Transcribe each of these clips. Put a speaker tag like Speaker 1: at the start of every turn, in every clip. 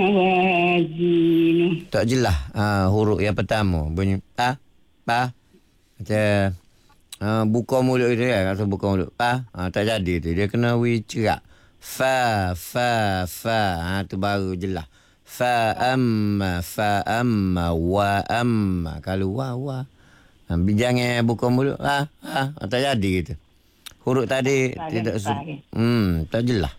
Speaker 1: Wazinu.
Speaker 2: Tak jelas huruf yang pertama. Bunyi pa. Macam buka mulut dia kan. Rasa buka mulut. Tak jadi tu. Dia kena cerak. Fa. Tu baru jelas. Fa amma. Wa amma. Kalau wa. Jangan buka mulut. Tak jadi gitu. Huruf tadi tidak tak jelas.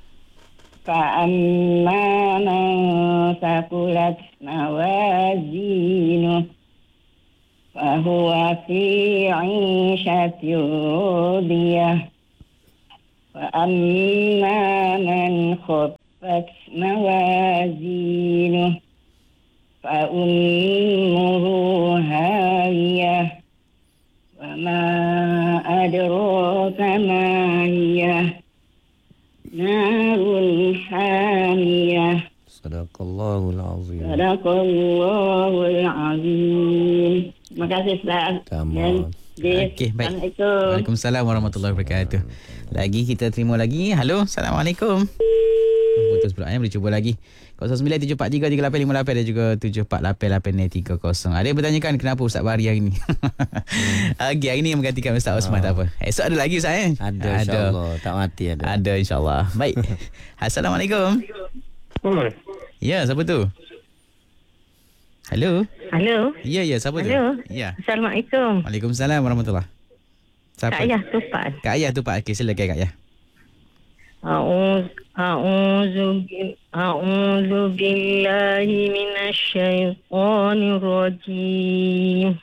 Speaker 1: فأما من ثقلت موازينه فهو في عيشة راضية وأما من خفت موازينه فأمه هاوية وما أدراك ما هي نار حامية.
Speaker 2: Sadaqallahul azim.
Speaker 1: Sadaqallahul azim. Terima kasih Ustaz.
Speaker 2: Tamam.
Speaker 3: Okey, baik.
Speaker 1: Assalamualaikum.
Speaker 3: Waalaikumsalam warahmatullahi wabarakatuh. Lagi kita terima lagi. Halo, Assalamualaikum. Putus pula, boleh cuba lagi. 0974438858 dan juga 748830. Ada yang bertanyakan kenapa Ustaz Bahari hari ni. Okey, hari ni menggantikan Ustaz Osman, tak apa. Esok ada lagi Ustaz
Speaker 2: Ada insyaAllah. Tak mati ada.
Speaker 3: Ada insyaAllah. Baik. Assalamualaikum. Ya, siapa tu? Halo.
Speaker 1: Halo.
Speaker 3: Ya, siapa tu?
Speaker 1: Halo.
Speaker 3: Ya.
Speaker 1: Assalamualaikum.
Speaker 3: Waalaikumsalam warahmatullahi. Siapa?
Speaker 1: Kak Ayah Tupan.
Speaker 3: Kak Ayah tu Pak. Okey, silakan Kak Ayah.
Speaker 1: A'udzu billahi minasyaitonir rajim.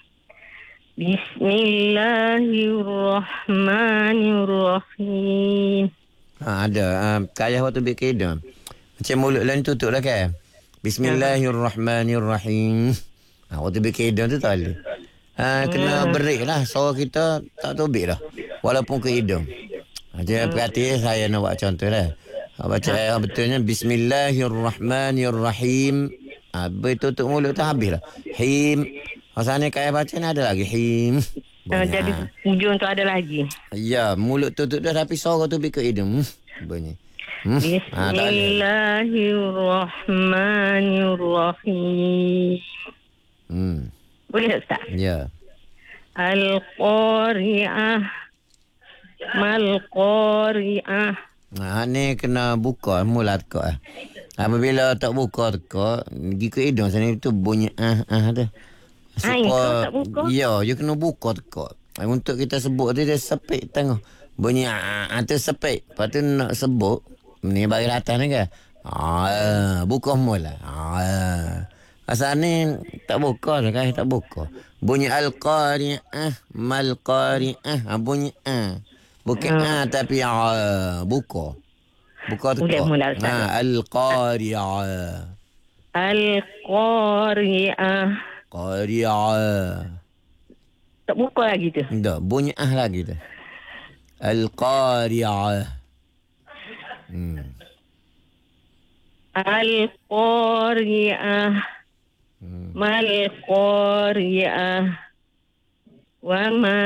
Speaker 1: Bismillahirrahmanirrahim.
Speaker 2: Ada. Kak Ayah waktu bikin hidung. Macam mulut lain tutup lah kan. Bismillahirrahmanirrahim. Waktu bikin hidung tu tak boleh. Kena break lah. Suara kita tak tobik dah. Walaupun ke hidung. Jadi perhati saya nak buat contoh lah. Baca betulnya Bismillahirrahmanirrahim. Tutup mulut tu habis lah. Him. Masalahnya kaya baca ni ada lagi. Him.
Speaker 1: Jadi ujung tu ada lagi.
Speaker 2: Ya, mulut tutup dah tapi suara tu pergi ke hidung. Bunyi.
Speaker 1: Bismillahirrahmanirrahim. Boleh Ustaz?
Speaker 2: Ya.
Speaker 1: Al-Qari'ah. Mal-Qari'ah.
Speaker 2: Ni kena buka mula tekak. Apabila tak buka tekak, pergi ke hidung sana itu bunyi tu.
Speaker 1: Tak buka?
Speaker 2: Ya, you kena buka tekak. Untuk kita sebut tu dia sepik tengok. Bunyi tu sepik. Lepas tu nak sebut ni bagi datang ni kan. Buka mula. Asal ni tak buka lah kan, tak buka. Bunyi Al-Qari'ah, Mal-Qari'ah, bunyi bukan tapi buka. Buka tu. Al-Qari'ah.
Speaker 1: Al-Qari'ah.
Speaker 2: Qari'ah.
Speaker 1: Tak buka lagi tu.
Speaker 2: Tak, bunyi lagi tu. Al-Qari'ah.
Speaker 1: Al-Qari'ah. Mal-Qari'ah. Wa ma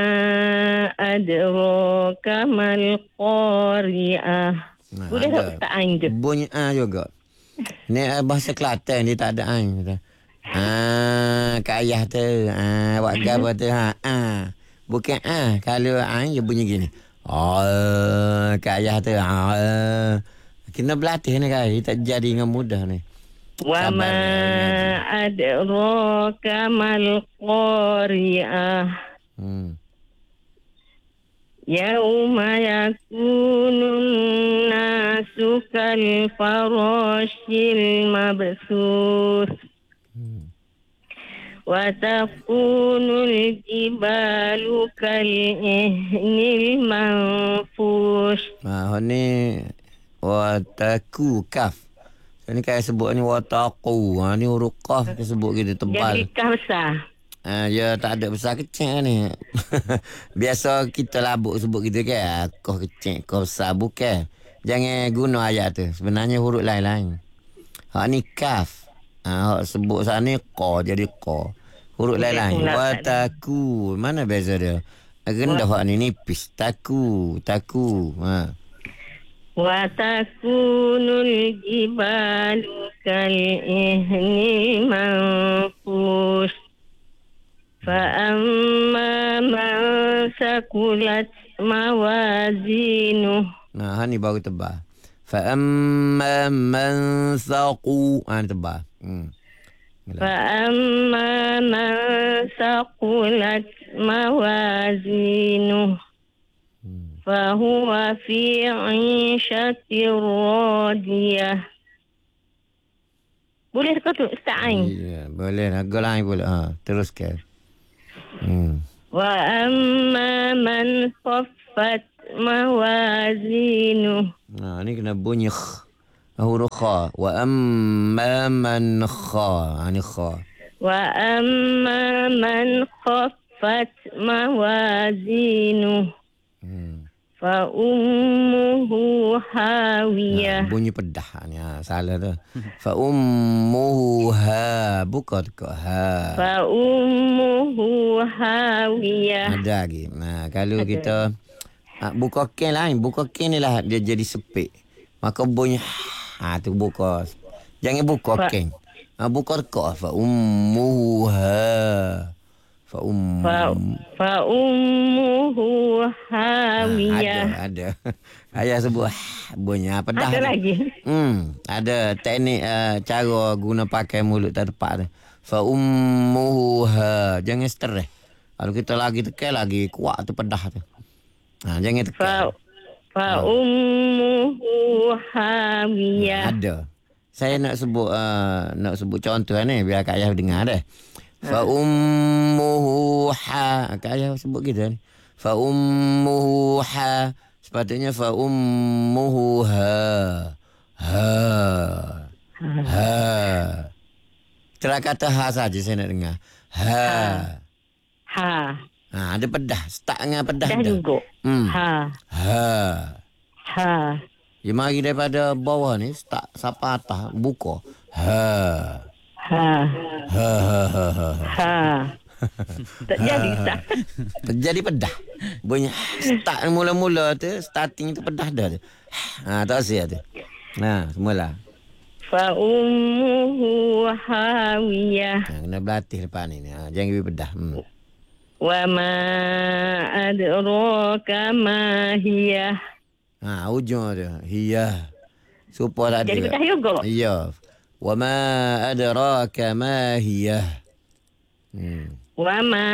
Speaker 1: adraka mal-Qari'ah. Boleh tak ain tu?
Speaker 2: Bunyi juga. Ni bahasa Kelantan dia tak ada ain. Kak Ayah tu. Buat apa tu. Bukan kalau ain dia bunyi gini. Kak Ayah tu. Kena berlatih ni kan. Dia tak jadi dengan mudah ni.
Speaker 1: Wa ma adraka mal-Qari'ah. Yauma yakunun nasu kal farashil mabsus. Wa takunul jibalu kal ihnil manfush.
Speaker 2: Ni wataku kaf. Ni kan sebut ni wataku. Ni huruf qaf dia sebut gitu tebal.
Speaker 1: Jadi kaf besar.
Speaker 2: Ya tak ada besar kecil ni. Biasa kita labuk sebut gitu kan. Kau kecil, kau besar. Bukan. Jangan guna ayat tu. Sebenarnya huruf lain-lain. Ni kaf. Sebut sana ko jadi ko. Huruf lain-lain. Wataku. Mana beza dia? Rendah ni nipis. Taku.
Speaker 1: وتكون الجبال كالإهن المنفوش فأما من ثقلت موازينه.
Speaker 2: Nah, ni baru tebal. Fa'amma man saqu. Ni tebal.
Speaker 1: فأما من ثقلت موازينه فهو في عيشة راضية. Boleh kau tu Ustaz Ain?
Speaker 2: Ya, boleh. Agak lain boleh. Teruskan.
Speaker 1: Wa amma man khaffat mawazinu.
Speaker 2: Ni kena bunyi huruf kha. Wa amma man kha. Ni kha.
Speaker 1: Wa amma man khaffat mawazinu. Fa ummuhu hawiyah.
Speaker 2: Bunyi pedah ni. Salah tu. Fa ummuhu ha. Buka dekat ha.
Speaker 1: Fa ummuhu hawiyah.
Speaker 2: Ada lagi. Kalau kita buka ken lain. Buka ken ni lah dia jadi sepik. Maka bunyi tu buka. Jangan buka ken. Buka dekat. Fa ummuhu ha. Fa ummuhu hawiyah. Ada. Ayah sebut bunyi apa dah.
Speaker 1: Ada lagi.
Speaker 2: Ada teknik cara guna pakai mulut tak tepat tu. Fa ummuhu ha. Jangan stres. Kalau kita lagi tekan lagi kuat tu pedah tu. Jangan tekan.
Speaker 1: Fa ummuhu hawiyah.
Speaker 2: Ada. Saya nak sebut contoh ni biar Kak Ayah dengar dah. Fa ummuhu ha. Kak Ayah sebut gitu ni. Fa ummuhu ha. Sepatutnya fa ummuhu ha. Ha. Terang kata ha saja saya nak dengar. Ha. Ada pedah. Start dengan pedah dah.
Speaker 1: Juga. Ha.
Speaker 2: Ya mari daripada bawah ni start sampai atas buka. Ha.
Speaker 1: Tak jadi Ustaz.
Speaker 2: Terjadi pedah. Bunyi start mula-mula tu, starting tu pedah dah tu. Tak sia tu. Semula.
Speaker 1: Fa ummuhu hawiyah.
Speaker 2: Kena berlatih lepas ni. Jangan pergi pedah.
Speaker 1: Wa ma adraka ma hiya.
Speaker 2: Ujung tu. Hiya. Supaya tak ada.
Speaker 1: Jadi pedah juga.
Speaker 2: Ya. Wa ma adraka ma hiya.
Speaker 1: Wa ma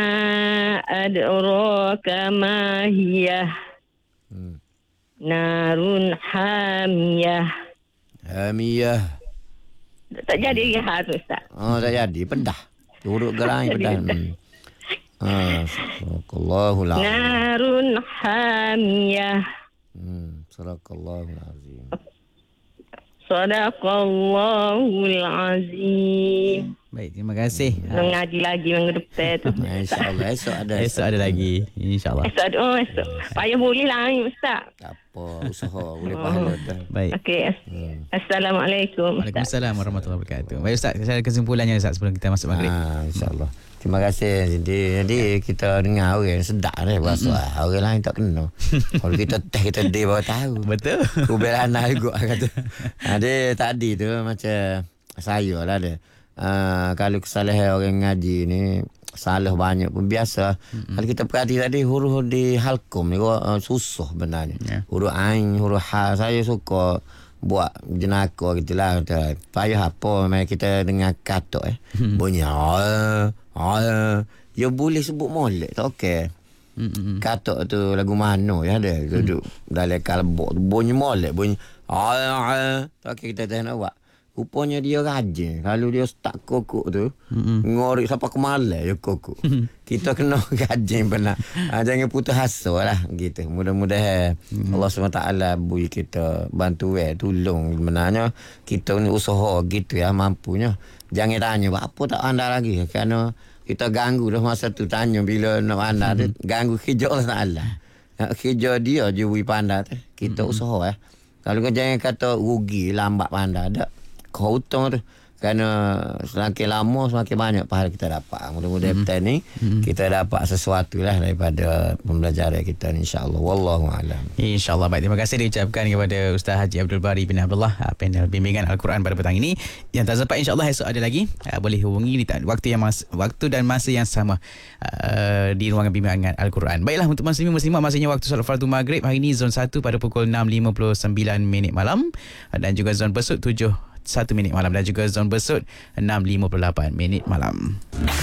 Speaker 1: adraka ma hiya. Narun hamiyah.
Speaker 2: Hamiyah.
Speaker 1: Tak jadi ya tu Ustaz.
Speaker 2: Tak jadi. Pedah. Huruf gelang pedah. Sadaqallahul azim.
Speaker 1: Narun hamiyah.
Speaker 2: Sadaqallahul azim.
Speaker 1: Sadaqallahul azim.
Speaker 3: Baik, terima kasih.
Speaker 1: Mengaji lagi minggu depan tu.
Speaker 2: InsyaAllah esok ada.
Speaker 3: Esok ada lagi. InsyaAllah.
Speaker 1: Esok. Payah boleh lah Ustaz.
Speaker 2: Tak apa. Usaha. Boleh pahala dah.
Speaker 3: Baik.
Speaker 1: Okey. Assalamualaikum.
Speaker 3: Waalaikumsalam warahmatullahi wabarakatuh. Baik Ustaz, saya ada kesimpulannya Ustaz sebelum kita masuk maghrib.
Speaker 2: InsyaAllah. Terima kasih. Jadi kita dengar orang sedap ni bahasa. Orang lain tak kena. Kalau kita kita baru tahu.
Speaker 3: Betul.
Speaker 2: Kubel anak juga kata. Dia tadi tu macam saya lah dia. Kalau kesalahan orang ngaji ni salah banyak pun biasa. Kalau kita perhati tadi huruf di halkum ni susah benarnya. Huruf ain, huruf ha saya suka buat jenaka gitulah. Payah apa memang kita dengar kata bunyi ya boleh sebut molek tak okey. Katok tu lagu mano ya ada duduk dalam kalbok tu bunyi molek bunyi tak okey kita tak nak buat. Rupanya dia rajin. Kalau dia start kokok tu ngorek sampai ke malam ya kokok. Kita kena rajin benar. Jangan putus asa lah gitu. Mudah-mudahan Allah SWT beri kita bantuan tolong benarnya kita ni usaha gitu ya mampunya. Jangan tanya apa tak anda lagi kerana kita ganggu dah masa tu tanya bila nak anda tu ganggu kerja Allah Taala. Kerja dia je beri pandai tu. Kita usaha Kalau kau jangan kata rugi lambat pandai dak. Kau hutang tu. Kerana semakin lama semakin banyak pahala kita dapat. Mudah-mudahan petang ni kita dapat sesuatu lah daripada pembelajaran kita ni, insya-Allah. Wallahu a'lam.
Speaker 3: InsyaAllah. Baik, terima kasih diucapkan kepada Ustaz Haji Abdul Bari bin Abdullah, panel bimbingan Al-Quran pada petang ini. Yang tak sempat, insyaAllah esok ada lagi. Boleh hubungi di waktu dan masa yang sama di ruangan bimbingan Al-Quran. Baiklah, untuk muslimin-muslimat, masanya waktu solat fardu maghrib hari ini zon 1 pada pukul 6.59 malam dan juga zon besut 7:01 malam dan juga zon besut 6.58 malam.